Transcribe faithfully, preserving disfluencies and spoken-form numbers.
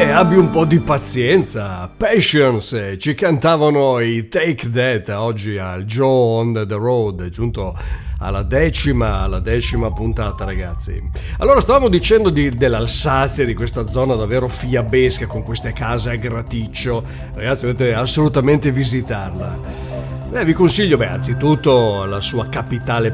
Eh, abbi un po' di pazienza. Patience, ci cantavano i Take That oggi al Joe on the Road, giunto alla decima, alla decima puntata, ragazzi. Allora, stavamo dicendo di, dell'Alsazia, di questa zona davvero fiabesca con queste case a graticcio. Ragazzi, dovete assolutamente visitarla. Eh, vi consiglio, beh, anzitutto la sua capitale